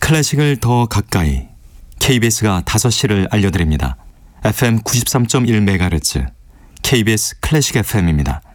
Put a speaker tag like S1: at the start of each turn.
S1: 클래식을 더 가까이 KBS가 5시를 알려드립니다. FM 93.1MHz KBS 클래식 FM입니다.